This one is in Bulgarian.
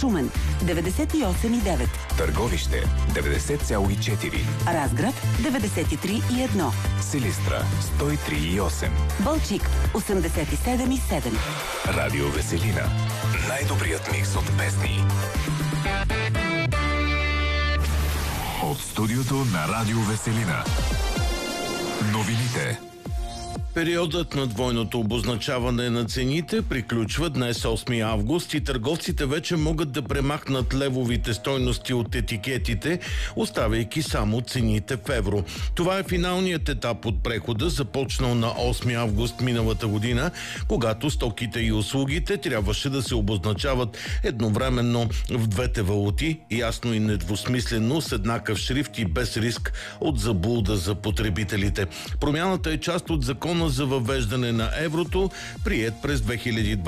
Шумен 98,9. Търговище 90,4. Разград 93,1. Силистра 103,8. Балчик 87,7. Радио Веселина. Най-добрият микс от песни. От студиото на Радио Веселина. Новините. Периодът на двойното обозначаване на цените приключва днес 8 август и търговците вече могат да премахнат левовите стойности от етикетите, оставяйки само цените в евро. Това е финалният етап от прехода, започнал на 8 август миналата година, когато стоките и услугите трябваше да се обозначават едновременно в двете валути, ясно и недвусмислено, с еднакъв шрифт и без риск от заблуда за потребителите. Промяната е част от закона за въвеждане на еврото, приет през 2020